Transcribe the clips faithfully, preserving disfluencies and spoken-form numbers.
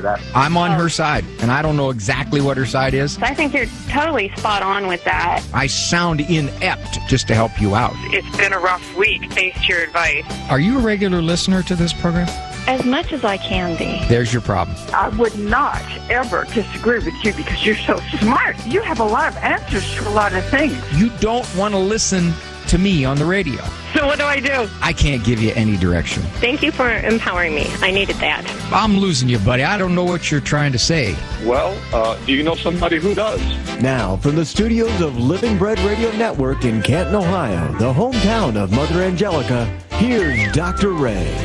that. I'm on her side, and I don't know exactly what her side is. I think you're totally spot on with that. I sound inept just to help you out. It's been a rough week, thanks to your advice. Are you a regular listener to this program? As much as I can be. There's your problem. I would not ever disagree with you because you're so smart. You have a lot of answers to a lot of things. You don't want to listen to me on the radio. So what do I do? I can't give you any direction. Thank you for empowering me. I needed that. I'm losing you, buddy. I don't know what you're trying to say. Well, uh, do you know somebody who does? Now, from the studios of Living Bread Radio Network in Canton, Ohio, the hometown of Mother Angelica, here's Doctor Ray.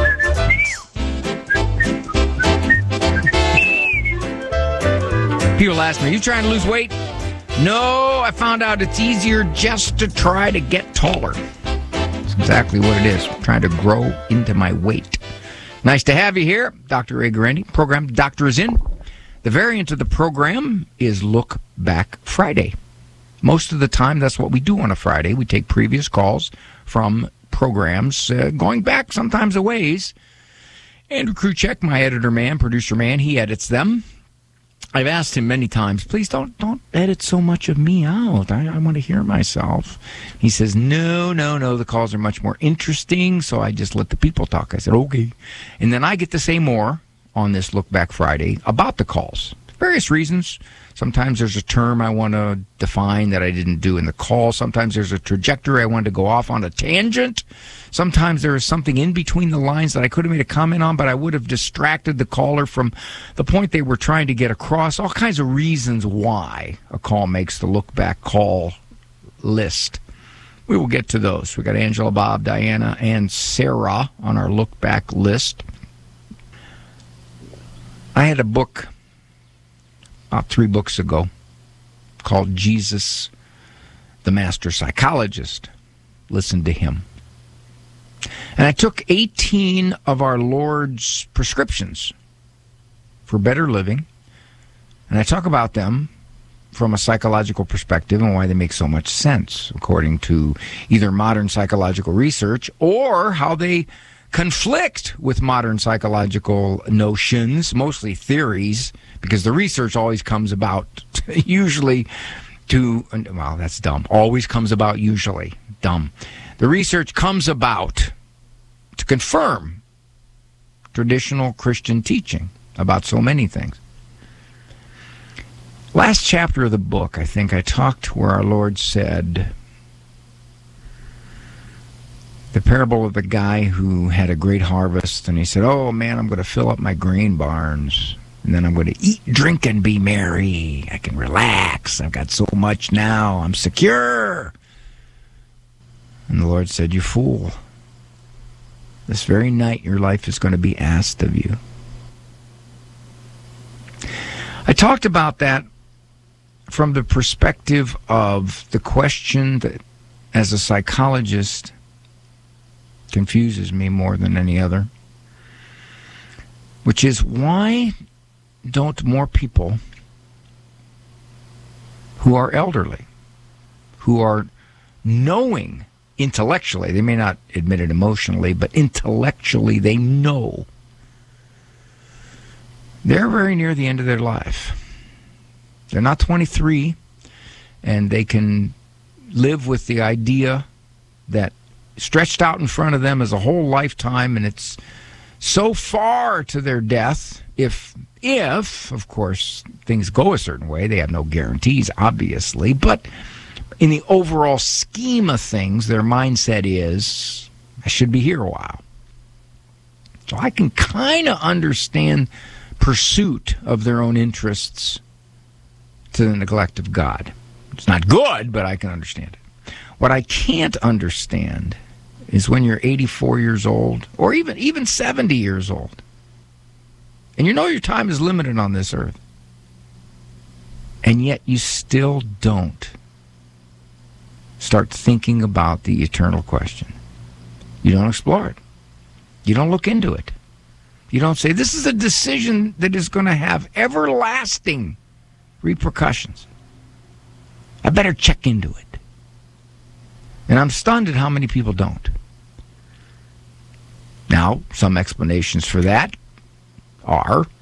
People ask me, are you trying to lose weight? No, I found out it's easier just to try to get taller. That's exactly what it is. I'm trying to grow into my weight. Nice to have you here, Doctor Ray Guarendi. Program Doctor is in. The variant of the program is Look Back Friday. Most of the time, that's what we do on a Friday. We take previous calls from programs uh, going back sometimes a ways. Andrew Kruchek, my editor man, producer man, he edits them. I've asked him many times, please don't don't edit so much of me out. I, I want to hear myself. He says, no, no, no, the calls are much more interesting, so I just let the people talk. I said, okay. And then I get to say more on this Look Back Friday about the calls. Various reasons. Sometimes there's a term I want to define that I didn't do in the call. Sometimes there's a trajectory I wanted to go off on a tangent. Sometimes there is something in between the lines that I could have made a comment on, but I would have distracted the caller from the point they were trying to get across. All kinds of reasons why a call makes the Look Back call list. We will get to those. We got Angela, Bob, Diana, and Sarah on our Look Back list. I had a book about three books ago called Jesus, the Master Psychologist. Listen to him. And I took eighteen of our Lord's prescriptions for better living, and I talk about them from a psychological perspective and why they make so much sense, according to either modern psychological research or how they conflict with modern psychological notions, mostly theories, because the research always comes about usually to, well, that's dumb, always comes about usually, dumb. The research comes about to confirm traditional Christian teaching about so many things. Last chapter of the book, I think I talked where our Lord said, the parable of the guy who had a great harvest, and he said, oh, man, I'm going to fill up my grain barns, and then I'm going to eat, drink, and be merry. I can relax. I've got so much now. I'm secure. And the Lord said, you fool. This very night your life is going to be asked of you. I talked about that from the perspective of the question that, as a psychologist, confuses me more than any other, which is, why don't more people who are elderly, who are knowing intellectually, they may not admit it emotionally, but intellectually they know they're very near the end of their life. They're not twenty-three, and they can live with the idea that stretched out in front of them is a whole lifetime, and it's so far to their death, if, if, of course, things go a certain way. They have no guarantees, obviously, but in the overall scheme of things, their mindset is, I should be here a while. So I can kind of understand pursuit of their own interests to the neglect of God. It's not good, but I can understand it. What I can't understand is when you're eighty-four years old, or even, even seventy years old, and you know your time is limited on this earth, and yet you still don't start thinking about the eternal question. You don't explore it. You don't look into it. You don't say, this is a decision that is going to have everlasting repercussions. I better check into it. And I'm stunned at how many people don't. Now, some explanations for that are